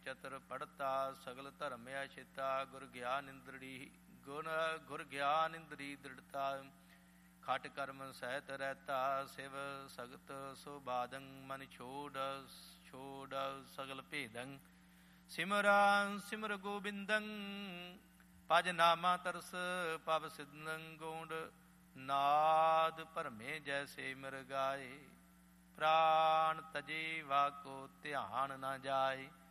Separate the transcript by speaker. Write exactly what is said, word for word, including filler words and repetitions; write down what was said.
Speaker 1: ਚਤੁਰ ਪੜਤਾ ਸਗਲ ਧਰਮ ਅਛਿਤਾ ਗੁਰ ਗਿਆਨ ਇੰਦਰੀ ਗੁਣ ਗੁਰ ਗਿਆਨ ਇੰਦਰੀ ਦ੍ਰਿੜਤਾ ਖਟ ਕਰਮ ਸਹਿਤ ਰਹਿਤਾ ਸਿਵ ਸਗਤ ਸੁਬਾਦੰ ਮਨ ਛੋੜ ਛੋੜ ਸਗਲ ਭੇਦੰ ਸਿਮਰਨ ਸਿਮਰ ਗੋਬਿੰਦੰ ਭਜ ਨਾਮਾ ਤਰਸ ਪਵ ਸਿਦਨ ਗੋਂਡ ਨਾਦ ਭਰਮੇ ਜੈਸੇ ਮਿਰ ਗਾਏ ਪ੍ਰਾਣ ਤਜੇ ਵਾਕੋ ਧਿਆਨ ਨਾ ਜਾਏ